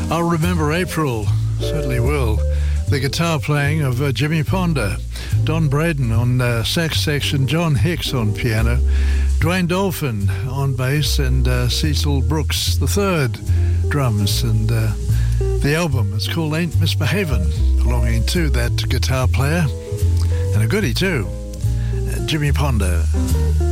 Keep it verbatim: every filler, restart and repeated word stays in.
I'll remember April, certainly will. The guitar playing of uh, Jimmy Ponder, Don Braden on uh, sax section, John Hicks on piano, Dwayne Dolphin on bass, and uh, Cecil Brooks the third drums. And uh, the album is called Ain't Misbehavin', belonging to that guitar player, and a goodie too, uh, Jimmy Ponder.